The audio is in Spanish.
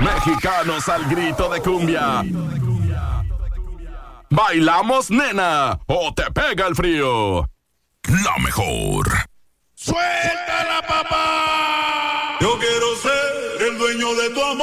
Mexicanos al grito de cumbia. ¿Bailamos, nena? ¿O te pega el frío? La mejor. ¡Suéltala, papá! Yo quiero ser el dueño de tu amor.